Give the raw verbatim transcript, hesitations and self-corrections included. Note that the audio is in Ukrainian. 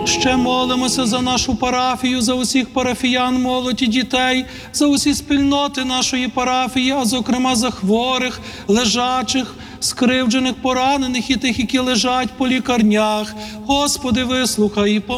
Ще молимося за нашу парафію, за усіх парафіян, молодь і дітей, за усі спільноти нашої парафії, а зокрема за хворих, лежачих, скривджених, поранених і тих, які лежать по лікарнях. Господи, вислухай і помилуй.